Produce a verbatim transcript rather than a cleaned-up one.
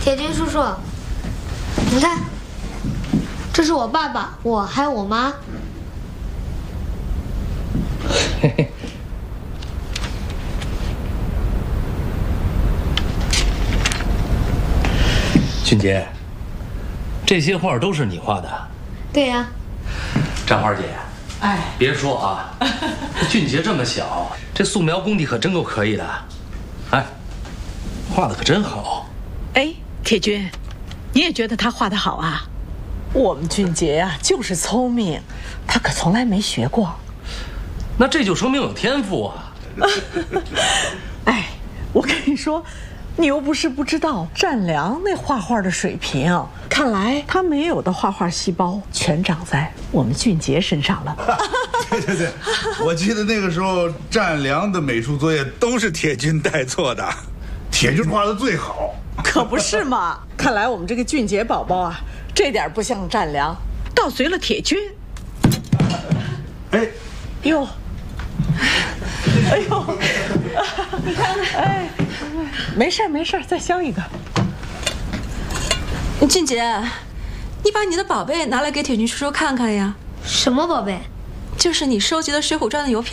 铁军叔叔，你看，这是我爸爸，我还有我妈。 嘿嘿。俊杰，这些画都是你画的？ 对呀。 张花姐， 哎， 别说啊，这俊杰这么小，这素描功底可真够可以的。哎，画的可真好。 哎，铁军，你也觉得他画的好啊？我们俊杰啊，就是聪明，他可从来没学过。 那这就说明有天赋啊。 哎，我跟你说，你又不是不知道占良那画画的水平，看来他没有的画画细胞全长在我们俊杰身上了。 对对对，我记得那个时候占良的美术作业都是铁军代做的，铁军画的最好。 可不是嘛！看来我们这个俊杰宝宝啊，这点不像占良，倒随了铁军。 哎， 哟，哎呦，你看看，哎，没事没事，再削一个。 俊杰，你把你的宝贝拿来给铁军叔叔看看呀。 什么宝贝？ 就是你收集的《水浒传》的邮票。